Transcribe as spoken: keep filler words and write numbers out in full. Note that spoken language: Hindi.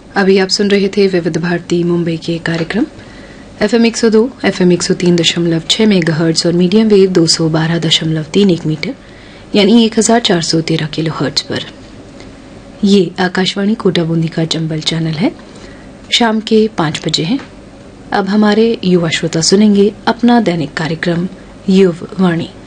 अभी आप सुन रहे थे विविध भारती मुंबई के कार्यक्रम एफएम एक सौ दो, एफएम एक सौ तीन दशमलव छह मेगाहर्ट्ज और मीडियम वेव दो सौ बारह दशमलव तीन एक मीटर यानी एक हजार चार सौ तेरह किलो हर्ट्ज पर। ये आकाशवाणी कोटा बूंदी का चंबल चैनल है। शाम के पांच बजे हैं। अब हमारे युवा श्रोता सुनेंगे अपना दैनिक कार्यक्रम युव वाणी।